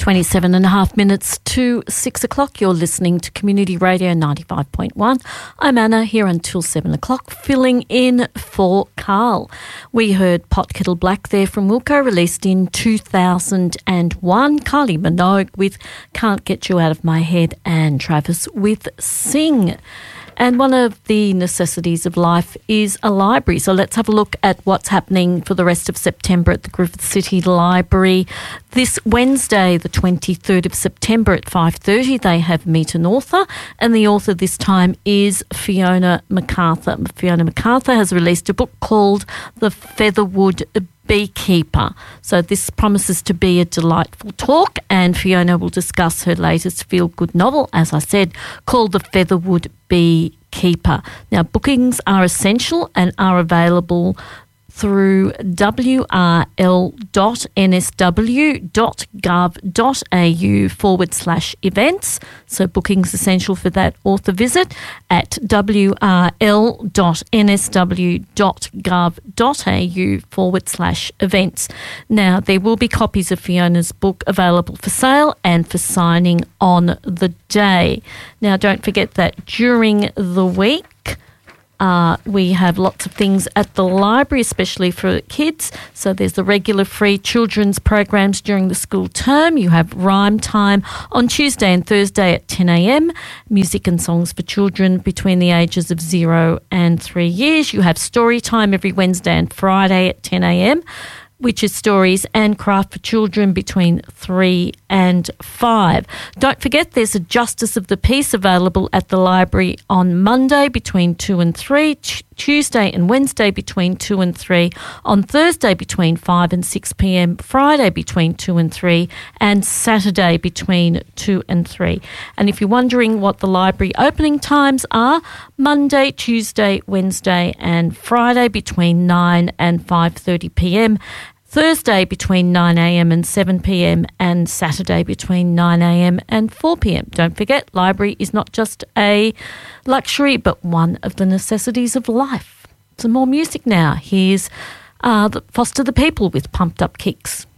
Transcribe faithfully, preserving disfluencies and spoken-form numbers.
twenty-seven and a half minutes to six o'clock. You're listening to Community Radio ninety-five point one. I'm Anna, here until seven o'clock, filling in for Carl. We heard Pot Kettle Black there from Wilco, released in two thousand one. Kylie Minogue with Can't Get You Out of My Head, and Travis with Sing. And one of the necessities of life is a library. So let's have a look at what's happening for the rest of September at the Griffith City Library. This Wednesday, the twenty-third of September at five thirty, they have Meet an Author. And the author this time is Fiona MacArthur. Fiona MacArthur has released a book called The Featherwood Beekeeper. So this promises to be a delightful talk, and Fiona will discuss her latest feel-good novel, as I said, called The Featherwood Beekeeper. Now, bookings are essential and are available through w r l dot n s w dot gov dot a u forward slash events. So bookings essential for that author visit at w r l dot n s w dot gov dot a u forward slash events. Now, there will be copies of Fiona's book available for sale and for signing on the day. Now, don't forget that during the week, Uh, we have lots of things at the library, especially for kids. So there's the regular free children's programs during the school term. You have Rhyme Time on Tuesday and Thursday at ten a m, music and songs for children between the ages of zero and three years. You have Story Time every Wednesday and Friday at ten a m, which is stories and craft for children between three and five. Don't forget, there's a Justice of the Peace available at the library on Monday between two and three, t- Tuesday and Wednesday between two and three, on Thursday between five and six p m, Friday between two and three, and Saturday between two and three. And if you're wondering what the library opening times are, Monday, Tuesday, Wednesday and Friday between nine and five thirty p m, Thursday between nine a m and seven p m, and Saturday between nine a m and four p m. Don't forget, library is not just a luxury, but one of the necessities of life. Some more music now. Here's uh, the Foster the People with Pumped Up Kicks.